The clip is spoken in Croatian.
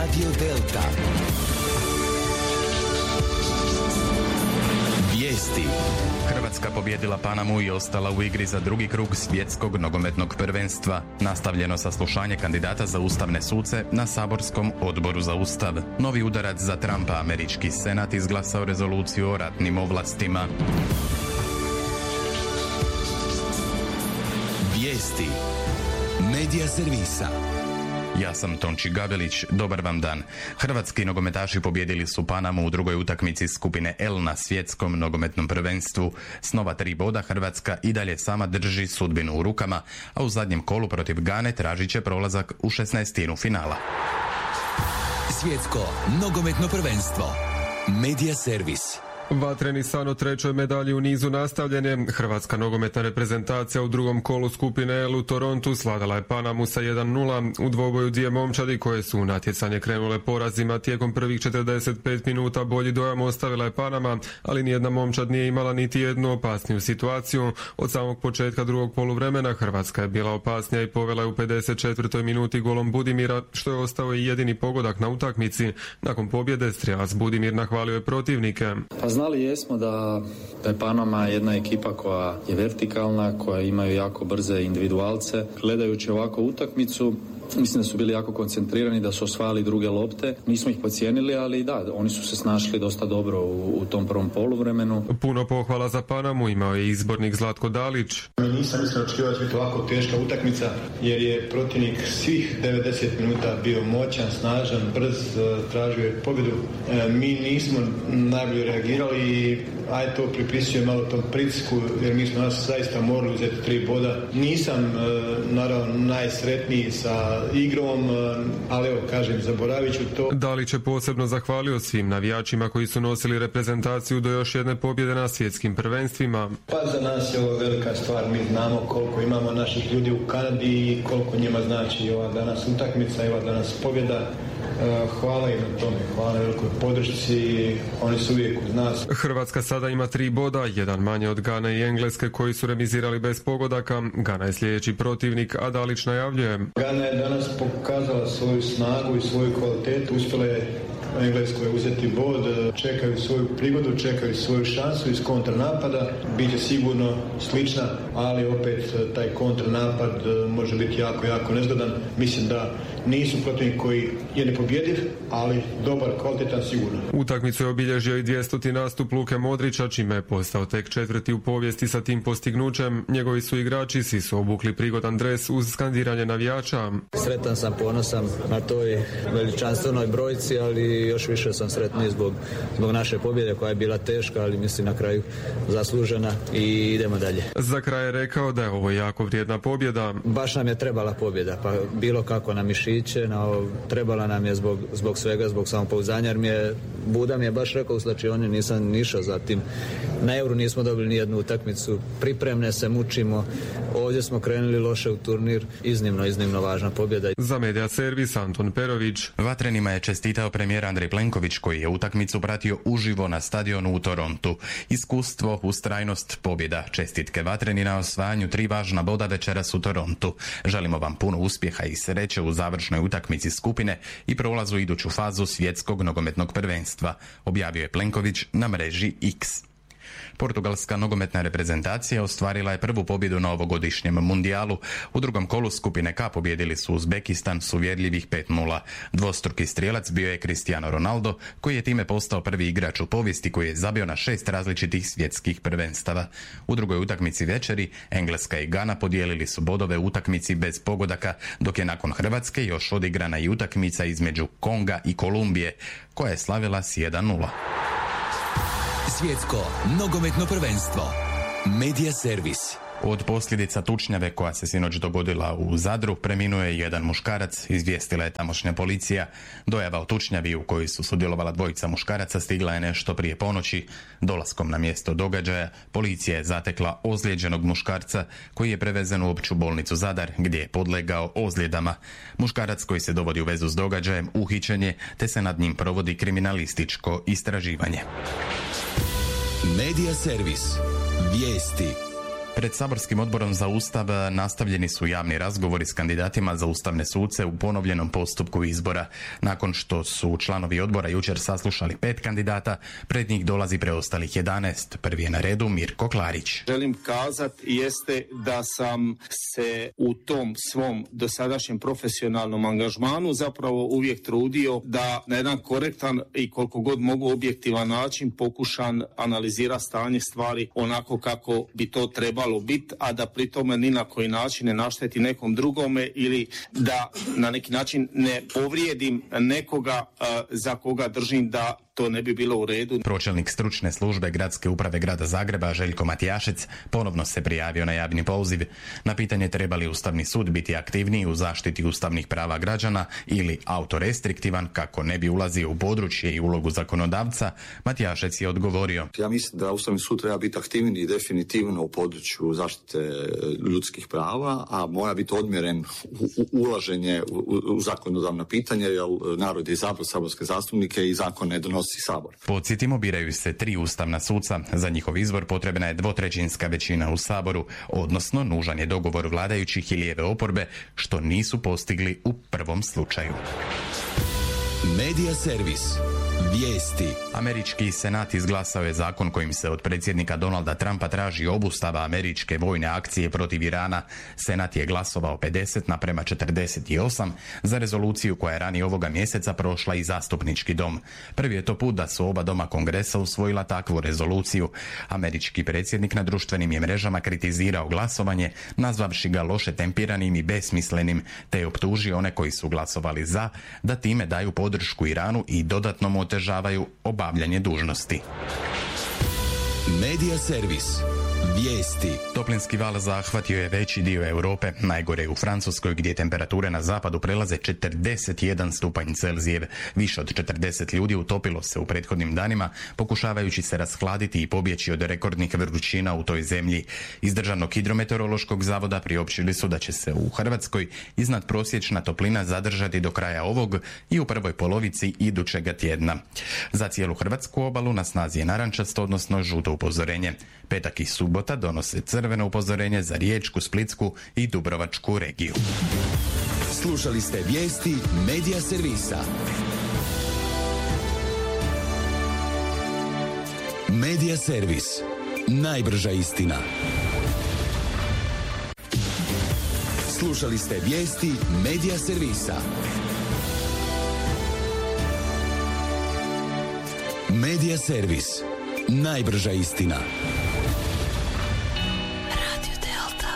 Radio Delta. Vijesti. Hrvatska pobjedila Panamu i ostala u igri za drugi krug svjetskog nogometnog prvenstva. Nastavljeno saslušanje kandidata za ustavne suce na saborskom odboru za ustav. Novi udarac za Trumpa, američki senat izglasao rezoluciju o ratnim ovlastima. Vijesti. Medija servisa. Ja sam Tonči Gabelić, dobar vam dan. Hrvatski nogometaši pobjedili su Panamu u drugoj utakmici skupine L na svjetskom nogometnom prvenstvu. S nova 3 boda Hrvatska i dalje sama drži sudbinu u rukama, a u zadnjem kolu protiv Gane tražit će prolazak u 16. finala. Svjetsko nogometno prvenstvo. Medija servis. Vatreni san o trećoj medalji u nizu nastavljen je. Hrvatska nogometna reprezentacija u drugom kolu skupine L u Torontu svladala je Panamu sa 1:0. U dvoboju dvije momčadi koje su u natjecanje krenule porazima tijekom prvih 45 minuta bolji dojam ostavila je Panama, ali nijedna momčad nije imala niti jednu opasniju situaciju. Od samog početka drugog poluvremena Hrvatska je bila opasnija i povela je u 54. minuti golom Budimira, što je ostao i jedini pogodak na utakmici. Nakon pobjede strijelac Budimir nahvalio je protivnike. Znali jesmo da je Panama jedna ekipa koja je vertikalna, koja imaju jako brze individualce. Gledajući ovako utakmicu, mislim da su bili jako koncentrirani, da su osvajali druge lopte. Nismo ih podcijenili, ali da, oni su se snašli dosta dobro u tom prvom poluvremenu. Puno pohvala za Panamu imao je izbornik Zlatko Dalić. Nisam mislio očekivao da će biti ovako teška utakmica, jer je protivnik svih 90 minuta bio moćan, snažan, brz, tražio je pobjedu. Mi nismo najbolje reagirali i to pripisuje malo tom pritisku, jer mi smo nas zaista morali uzeti 3 boda. Nisam naravno najsretniji sa igrom, ali evo kažem, zaboravit ću to. Dalić je posebno zahvalio svim navijačima koji su nosili reprezentaciju do još jedne pobjede na svjetskim prvenstvima. Pa za nas je ovo velika stvar, mi znamo koliko imamo naših ljudi u Kanadi i koliko njima znači ova danas utakmica i ova danas pobjeda. Hvala im na tome, hvala na velikoj podršci, oni su uvijek uz nas. Hrvatska sada ima 3 boda, jedan manje od Gane i Engleske koji su remizirali bez pogodaka. Gana je sljedeći protivnik, a Dalić najavljuje. Gana je danas pokazala svoju snagu i svoju kvalitetu, uspjela je Engleskoj uzeti bod, čekaju svoju prigodu, čekaju svoju šansu iz kontranapada. Biće sigurno slična, ali opet taj kontranapad može biti jako, jako nezgodan. Mislim da nisu protivnik koji je nepobjediv, ali dobar, kvalitetan sigurno. Utakmicu je obilježio i 200. nastup Luke Modrića, čime je postao tek 4. u povijesti sa tim postignućem. Njegovi su igrači svi su obukli prigodan dres uz skandiranje navijača. Sretan sam, ponosan na toj veličanstvenoj brojci, ali još više sam sretniji zbog naše pobjede koja je bila teška, ali mislim na kraju zaslužena i idemo dalje. Za kraj je rekao da je ovo jako vrijedna pobjeda. Baš nam je trebala pobjeda, pa bilo kako nam mišiće, trebala nam je zbog svega, zbog samopouzdanja, jer Buda mi je baš rekao u slačioni, nisam išao za tim. Na Euru nismo dobili ni jednu utakmicu, pripremne se mučimo, ovdje smo krenuli loše u turnir, iznimno važna pobjeda. Za Medija servis Anton Perović. Vatrenima je čestitao premijer Andrej Plenković koji je utakmicu pratio uživo na stadionu u Torontu. Iskustvo, ustrajnost, pobjeda, čestitke Vatreni na osvajanju 3 važna boda večeras u Torontu. Želimo vam puno uspjeha i sreće u završnoj utakmici skupine i prolazu u iduću fazu svjetskog nogometnog prvenstva, objavio je Plenković na mreži X. Portugalska nogometna reprezentacija ostvarila je prvu pobjedu na ovogodišnjem mundijalu. U drugom kolu skupine K pobjedili su Uzbekistan s uvjerljivih 5:0. Dvostruki strijelac bio je Cristiano Ronaldo, koji je time postao prvi igrač u povijesti koji je zabio na 6 različitih svjetskih prvenstava. U drugoj utakmici večeri Engleska i Gana podijelili su bodove u utakmici bez pogodaka, dok je nakon Hrvatske još odigrana i utakmica između Konga i Kolumbije, koja je slavila s 1:0. Svjetsko nogometno prvenstvo. Medija servis. Od posljedica tučnjave koja se sinoć dogodila u Zadru preminuo je jedan muškarac, izvijestila je tamošnja policija. Dojava o tučnjavi u kojoj su sudjelovala 2 muškaraca stigla je nešto prije ponoći. Dolaskom na mjesto događaja policija je zatekla ozlijeđenog muškarca koji je prevezen u opću bolnicu Zadar gdje je podlegao ozljedama. Muškarac koji se dovodi u vezu s događajem uhićen je te se nad njim provodi kriminalističko istraživanje. Medija servis. Vijesti. Pred saborskim odborom za Ustav nastavljeni su javni razgovori s kandidatima za ustavne suce u ponovljenom postupku izbora. Nakon što su članovi odbora jučer saslušali 5 kandidata, pred njih dolazi preostalih 11. Prvi je na redu Mirko Klarić. Želim kazati jeste da sam se u tom svom dosadašnjem profesionalnom angažmanu zapravo uvijek trudio da na jedan korektan i koliko god mogu objektivan način pokušam analizirati stanje stvari onako kako bi to trebalo biti, a da pri tome ni na koji način ne našteti nekom drugome ili da na neki način ne povrijedim nekoga za koga držim da to ne bi bilo u redu. Pročelnik stručne službe Gradske uprave Grada Zagreba Željko Matijašec ponovno se prijavio na javni poziv. Na pitanje treba li Ustavni sud biti aktivniji u zaštiti ustavnih prava građana ili autorestriktivan kako ne bi ulazio u područje i ulogu zakonodavca, Matijašec je odgovorio. Ja mislim da Ustavni sud treba biti aktivniji definitivno u području zaštite ljudskih prava, a mora biti odmjeren ulaženje u zakonodavna pitanja, jer narod je izabrao saborske zastupnike i zakone donosi Sabor. Podsjetimo, biraju se 3 ustavna suca. Za njihov izbor potrebna je 2/3 većina u Saboru, odnosno nužan je dogovor vladajućih i lijeve oporbe, što nisu postigli u prvom slučaju. Medija servis. Vijesti. Američki senat izglasao je zakon kojim se od predsjednika Donalda Trumpa traži obustava američke vojne akcije protiv Irana. Senat je glasovao 50:48 za rezoluciju koja je ranije ovoga mjeseca prošla i zastupnički dom. Prvi je to put da su oba doma Kongresa usvojila takvu rezoluciju. Američki predsjednik na društvenim je mrežama kritizirao glasovanje, nazvavši ga loše tempiranim i besmislenim, te je optužio one koji su glasovali za da time daju podršku Iranu i dodatno mu otežavaju obavljanje dužnosti. Medija servis. Vijesti. Toplinski val zahvatio je veći dio Europe, najgore u Francuskoj gdje temperature na zapadu prelaze 41 stupanj Celzijev. Više od 40 ljudi utopilo se u prethodnim danima, pokušavajući se rashladiti i pobjeći od rekordnih vrućina u toj zemlji. Iz Državnog hidrometeorološkog zavoda priopćili su da će se u Hrvatskoj iznad prosječna toplina zadržati do kraja ovog i u prvoj polovici idućega tjedna. Za cijelu hrvatsku obalu na snazi je narančasto, odnosno žuto upozorenje. Petak i subota donose crveno upozorenje za Riječku, Splitsku i Dubrovačku regiju. Slušali ste vijesti Medija servisa. Medija servis. Najbrža istina. Slušali ste vijesti Medija servisa. Medija servis. Najbrža istina.